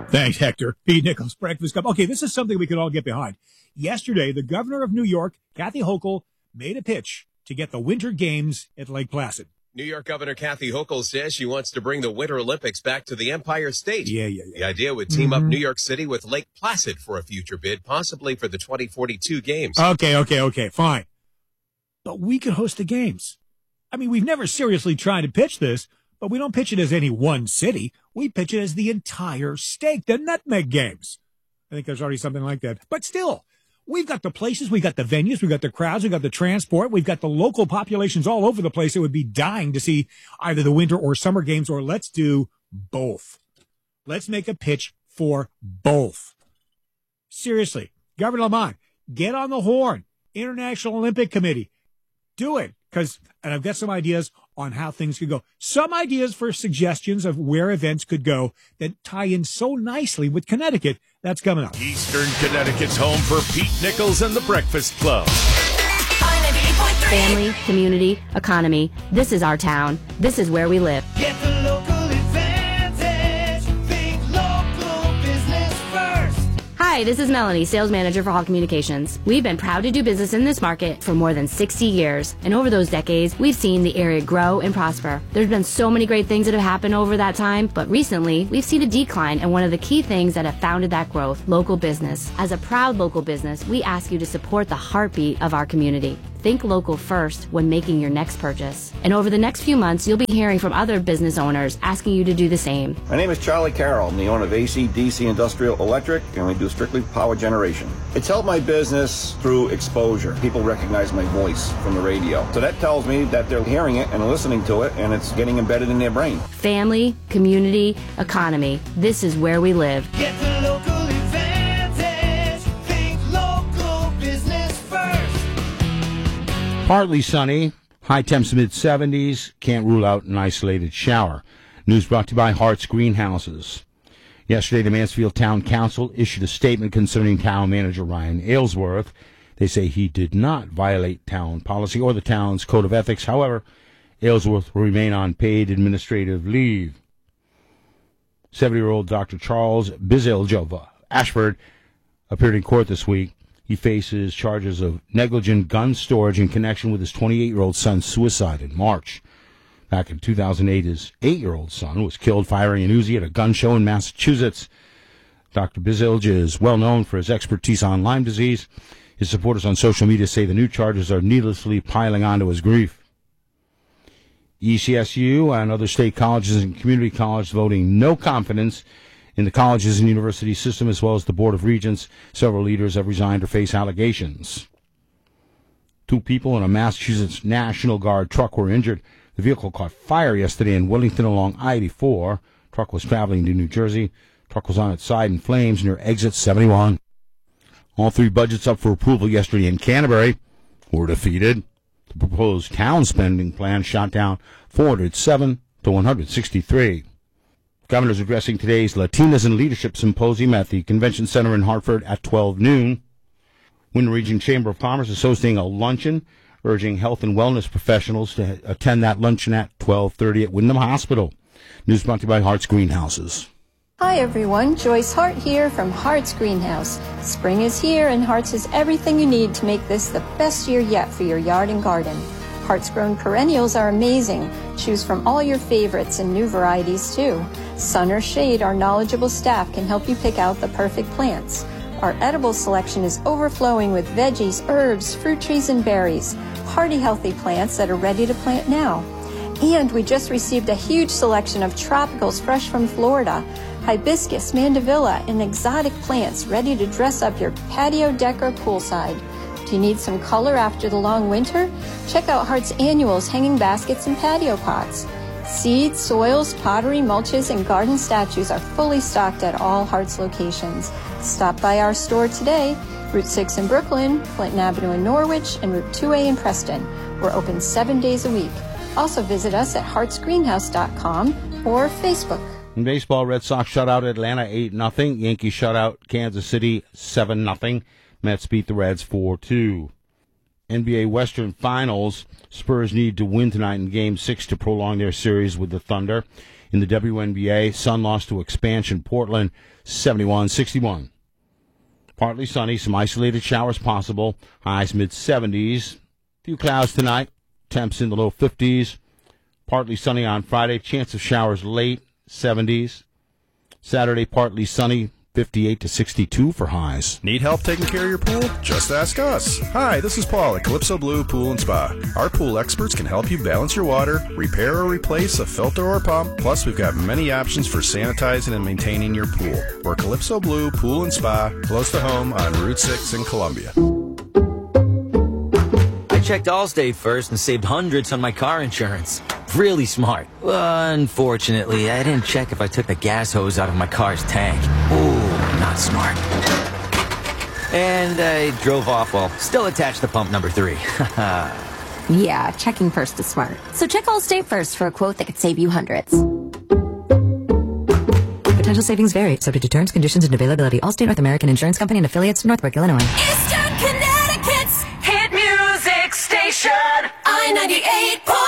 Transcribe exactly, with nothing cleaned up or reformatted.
Thanks, Hector. Pete Nichols, Breakfast Cup. Okay, this is something we can all get behind. Yesterday, the governor of New York, Kathy Hochul, made a pitch to get the Winter Games at Lake Placid. New York Governor Kathy Hochul says she wants to bring the Winter Olympics back to the Empire State. Yeah, yeah, yeah. The idea would team mm-hmm. up New York City with Lake Placid for a future bid, possibly for the twenty forty-two games. Okay, okay, okay, fine. But we could host the games. I mean, we've never seriously tried to pitch this, but we don't pitch it as any one city. We pitch it as the entire state, the Nutmeg Games. I think there's already something like that. But still, we've got the places, we've got the venues, we've got the crowds, we've got the transport, we've got the local populations all over the place that would be dying to see either the winter or summer games, or let's do both. Let's make a pitch for both. Seriously, Governor Lamont, get on the horn. International Olympic Committee, do it. Because, and I've got some ideas on how things could go. Some ideas for suggestions of where events could go that tie in so nicely with Connecticut. That's coming up. Eastern Connecticut's home for Pete Nichols and the Breakfast Club. Family, community, economy. This is our town. This is where we live. Get the local advantage. Think local business first. Hi, this is Melanie, sales manager for Hall Communications. We've been proud to do business in this market for more than sixty years, and over those decades, we've seen the area grow and prosper. There's been so many great things that have happened over that time, but recently, we've seen a decline, and one of the key things that have founded that growth, local business. As a proud local business, we ask you to support the heartbeat of our community. Think local first when making your next purchase. And over the next few months, you'll be hearing from other business owners asking you to do the same. My name is Charlie Carroll. I'm the owner of A C D C Industrial Electric, and we do strictly power generation. It's helped my business through exposure. People recognize my voice from the radio. So that tells me that they're hearing it and listening to it, and it's getting embedded in their brain. Family, community, economy. This is where we live. Get the local advantage. Think local business first. Partly sunny, high temps mid seventies, can't rule out an isolated shower. News brought to you by Hart's Greenhouses. Yesterday, the Mansfield Town Council issued a statement concerning town manager Ryan Aylesworth. They say he did not violate town policy or the town's code of ethics. However, Aylesworth will remain on paid administrative leave. seventy-year-old Doctor Charles Bizilge of Ashford appeared in court this week. He faces charges of negligent gun storage in connection with his twenty-eight-year-old son's suicide in March. Back in two thousand eight, his eight-year-old son was killed firing an Uzi at a gun show in Massachusetts. Doctor Bizilge is well known for his expertise on Lyme disease. His supporters on social media say the new charges are needlessly piling onto his grief. E C S U and other state colleges and community colleges voting no confidence in the colleges and university system, as well as the Board of Regents. Several leaders have resigned or face allegations. Two people in a Massachusetts National Guard truck were injured. The vehicle caught fire yesterday in Wellington along I eighty-four. Truck was traveling to New Jersey. Truck was on its side in flames near exit seventy-one. All three budgets up for approval yesterday in Canterbury were defeated. The proposed town spending plan shot down four hundred seven to one hundred sixty-three. Governor's addressing today's Latinas in Leadership Symposium at the Convention Center in Hartford at twelve noon. Wyndham Region Chamber of Commerce is hosting a luncheon, urging health and wellness professionals to attend that luncheon at twelve thirty at Wyndham Hospital. News brought to you by Hart's Greenhouses. Hi everyone, Joyce Hart here from Hart's Greenhouse. Spring is here and Hart's has everything you need to make this the best year yet for your yard and garden. Hart's grown perennials are amazing. Choose from all your favorites and new varieties too. Sun or shade, our knowledgeable staff can help you pick out the perfect plants. Our edible selection is overflowing with veggies, herbs, fruit trees, and berries. Hardy, healthy plants that are ready to plant now. And we just received a huge selection of tropicals fresh from Florida. Hibiscus, mandevilla, and exotic plants ready to dress up your patio deck or poolside. Do you need some color after the long winter? Check out Hart's Annuals hanging baskets and patio pots. Seeds, soils, pottery, mulches, and garden statues are fully stocked at all Hart's locations. Stop by our store today, Route six in Brooklyn, Clinton Avenue in Norwich, and Route two A in Preston. We're open seven days a week. Also visit us at harts greenhouse dot com or Facebook. In baseball, Red Sox shut out Atlanta eight nothing. Yankees shut out Kansas City seven nothing. Mets beat the Reds four two. N B A Western Finals, Spurs need to win tonight in Game six to prolong their series with the Thunder. In the W N B A, Sun lost to expansion Portland, seventy-one sixty-one. Partly sunny, some isolated showers possible. Highs mid-seventies. Few clouds tonight. Temps in the low fifties. Partly sunny on Friday. Chance of showers late, seventies. Saturday, partly sunny, fifty-eight to sixty-two for highs. Need help taking care of your pool? Just ask us. Hi, this is Paul at Calypso Blue Pool and Spa. Our pool experts can help you balance your water, repair or replace a filter or pump. Plus, we've got many options for sanitizing and maintaining your pool. We're Calypso Blue Pool and Spa, close to home on Route six in Columbia. I checked Allstate first and saved hundreds on my car insurance. Really smart. Unfortunately, I didn't check if I took the gas hose out of my car's tank. Ooh, not smart. And I drove off while still attached to pump number three. Yeah, checking first is smart. So check Allstate first for a quote that could save you hundreds. Potential savings vary, subject to terms, conditions, and availability. Allstate North American Insurance Company and affiliates, Northbrook, Illinois. Eastern Connecticut's hit music station, I ninety-eight point